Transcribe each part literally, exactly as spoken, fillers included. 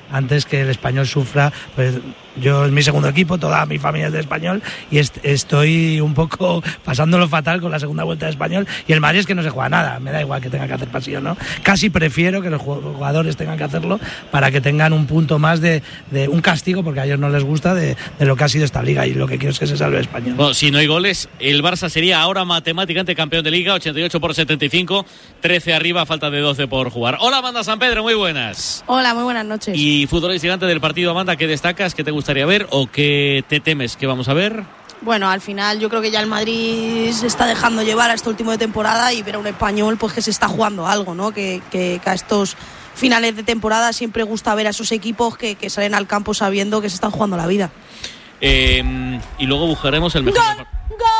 antes que el Español sufra. Pues yo es mi segundo equipo, toda mi familia es de Español y est- estoy un poco pasándolo fatal con la segunda vuelta de Español, y el Madrid es que no se juega nada, me da igual que tenga que hacer pasillo, ¿no? Casi prefiero que los jugadores tengan que hacerlo para que tengan un punto más de, de un castigo, porque a ellos no les gusta, de, de lo que ha sido esta liga, y lo que quiero es que se salve el Español. Bueno, si no hay goles, el Barça sería ahora matemáticamente campeón de liga, ochenta y ocho por setenta y cinco, trece arriba, falta de doce por jugar. Hola, Amanda San Pedro, muy buenas. Hola, muy buenas noches. Y futbolísticamente del partido, Amanda, ¿qué destacas, qué te gustaría ver o qué te temes que vamos a ver? Bueno, al final yo creo que ya el Madrid se está dejando llevar a este último de temporada, y ver a un Español pues que se está jugando algo, ¿no? Que, que, que a estos finales de temporada siempre gusta ver a esos equipos que, que salen al campo sabiendo que se están jugando la vida. Eh, y luego buscaremos el mejor. ¡Gol! ¡Gol!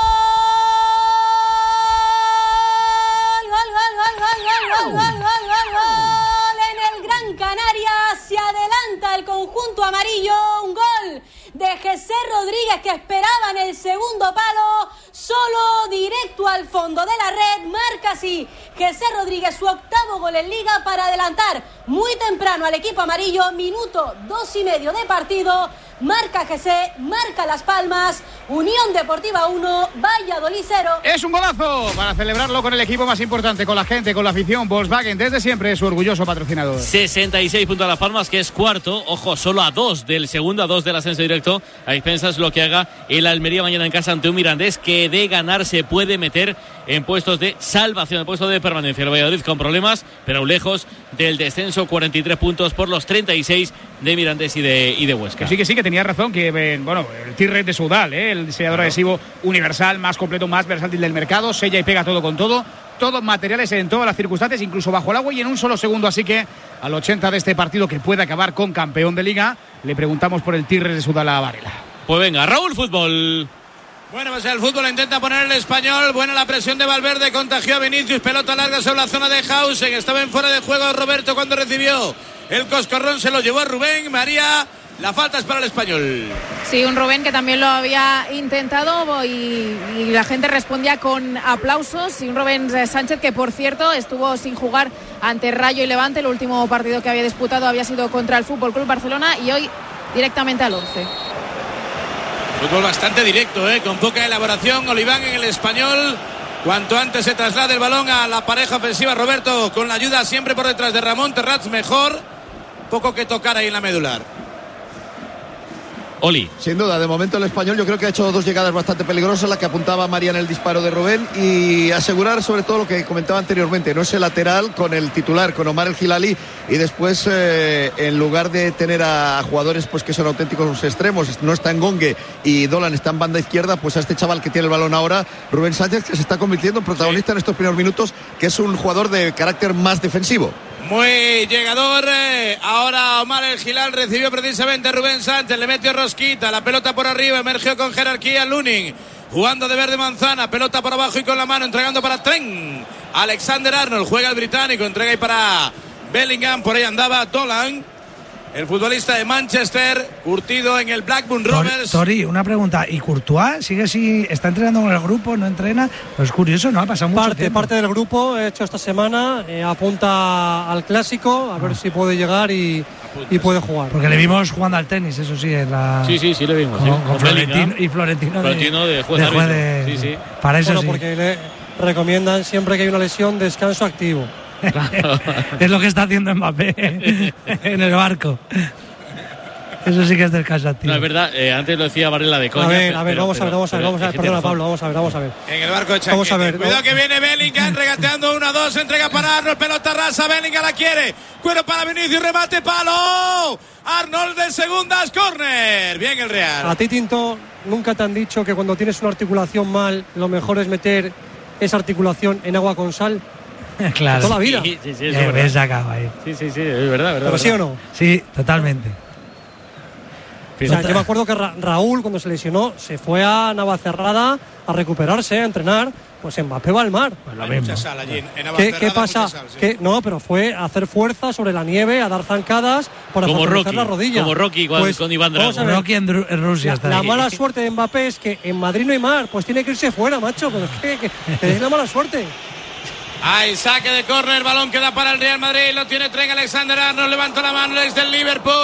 ¡Gol, gol, gol, gol, gol, gol, gol, gol, gol! En el Gran Canaria se adelanta el conjunto amarillo. Un gol de José Rodríguez, que esperaba en el segundo palo, solo directo al fondo de la red. Marca así José Rodríguez su octavo gol en liga para adelantar muy temprano al equipo amarillo. Minuto dos y medio de partido. Marca José, marca Las Palmas. Unión Deportiva uno, Valladolid cero. Es un golazo para celebrarlo con el equipo más importante, con la gente, con la afición. Volkswagen, desde siempre, es su orgulloso patrocinador. sesenta y seis puntos a Las Palmas, que es cuarto. Ojo, solo a dos del segundo, a dos del ascenso directo. A expensas lo que haga el Almería mañana en casa ante un Mirandés que de ganar se puede meter en puestos de salvación, en puestos de permanencia. El Valladolid con problemas, pero aún lejos del descenso. cuarenta y tres puntos por los treinta y seis de Mirandés y de, y de Huesca. Que sí, que sí, que tenía razón, que bueno, el T-Rex de Sudal, ¿eh? El sellador claro. adhesivo universal, más completo, más versátil del mercado, sella y pega todo con todo, todos materiales en todas las circunstancias, incluso bajo el agua y en un solo segundo. Así que al ochenta de este partido, que puede acabar con campeón de liga, le preguntamos por el T-Rex de Sudal a Varela. Pues venga, Raúl, fútbol. Bueno, pues el fútbol intenta poner el Español. Buena la presión de Valverde, contagió a Vinicius, pelota larga sobre la zona de Hausen, estaba en fuera de juego Roberto cuando recibió el coscorrón, se lo llevó a Rubén. María, la falta es para el Español. Sí, un Rubén que también lo había intentado y, y la gente respondía con aplausos. Y un Rubén Sánchez que, por cierto, estuvo sin jugar ante Rayo y Levante. El último partido que había disputado había sido contra el F C Barcelona, y hoy directamente al once. Fútbol bastante directo, ¿eh? Con poca elaboración. Oliván en el Español. Cuanto antes se traslade el balón a la pareja ofensiva, Roberto, con la ayuda siempre por detrás de Ramón Terrats, mejor. Poco que tocar ahí en la medular. Oli. Sin duda, de momento el Español yo creo que ha hecho dos llegadas bastante peligrosas, la que apuntaba María en el disparo de Rubén, y asegurar sobre todo lo que comentaba anteriormente, no ese lateral con el titular, con Omar El Hilali, y después eh, en lugar de tener a jugadores pues que son auténticos extremos, no está en Gongue y Dolan está en banda izquierda, pues a este chaval que tiene el balón ahora, Rubén Sánchez, que se está convirtiendo en protagonista sí. en estos primeros minutos, que es un jugador de carácter más defensivo. Muy llegador, eh. Ahora Omar El Hilal recibió precisamente a Rubén Sánchez, le metió rosquita, la pelota por arriba, emergió con jerarquía Lunin, jugando de verde manzana, pelota por abajo y con la mano, entregando para Trent. Alexander Arnold, juega el británico, entrega ahí para Bellingham, por ahí andaba Dolan, el futbolista de Manchester, curtido en el Blackburn Rovers. Tori, una pregunta, ¿y Courtois sigue si está entrenando con el grupo, no entrena? Pues curioso, ¿no? Ha pasado mucho parte, tiempo. Parte del grupo, he hecho esta semana, eh, apunta al Clásico, a ver ah. si puede llegar y, y puede jugar. Porque le vimos jugando al tenis, eso sí, en la... Sí, sí, sí le vimos. Con, sí. con, con Florentino, y Florentino, Florentino de, de juez de, juez de, de sí, sí. Para eso bueno, sí. porque le recomiendan siempre que hay una lesión, descanso activo. Es lo que está haciendo Mbappé en el barco. Eso sí que es del caso activo. No, es verdad, eh, antes lo decía Varela de coña. A ver, pero, a ver, vamos, pero, a ver vamos a ver, vamos a ver, perdona Pablo, vamos a ver, vamos a ver. En el barco de Chaquete. Vamos a ver. Cuidado no. que viene Bellingham, regateando uno a dos, entrega para Arnold, pelota rasa, Bellingham la quiere. Cuero para Vinicius, remate, palo. Arnold de segundas, córner. Bien el Real. A ti, Tinto, nunca te han dicho que cuando tienes una articulación mal, lo mejor es meter esa articulación en agua con sal. Claro. Toda la vida. Sí, sí, sí, es eh, ves acá, ahí. Sí, sí, sí, es verdad, verdad. ¿Pero verdad. sí o no? Sí, totalmente. O sea, yo me acuerdo que Ra- Raúl, cuando se lesionó, se fue a Navacerrada a recuperarse, a entrenar. Pues Mbappé va al mar. Pues lo Hay mismo. mucha sal allí en, en ¿Qué, ¿Qué pasa? Sal, sí. ¿Qué? No, pero fue a hacer fuerza sobre la nieve, a dar zancadas para como fortalecer Rocky, la rodilla. Como Rocky con, pues, con Iván Drago. vamos a ver. Rocky en, Dru- en Rusia La, está la ahí. mala suerte de Mbappé es que en Madrid no hay mar, pues tiene que irse fuera, macho. Pero es que, que, que es la mala suerte. Hay saque de córner, el balón queda para el Real Madrid, lo tiene Trent Alexander-Arnold, levanta la mano desde el Liverpool.